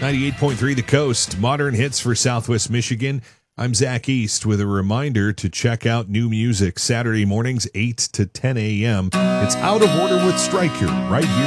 98.3 The Coast, modern hits for Southwest Michigan. I'm Zach East with a reminder to check out new music Saturday mornings, 8 to 10 a.m. It's Out of Order with Stryker right here